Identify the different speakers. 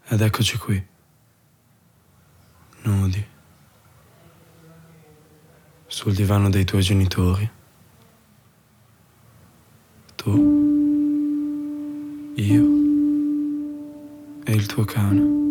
Speaker 1: Ed eccoci qui, nudi, sul divano dei tuoi genitori. Tu, io e il tuo cane.